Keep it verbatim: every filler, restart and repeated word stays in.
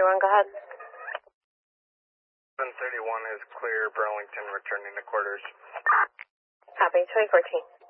thirty-one, go ahead. seven thirty-one is clear, Burlington returning to quarters. Copy, twenty fourteen.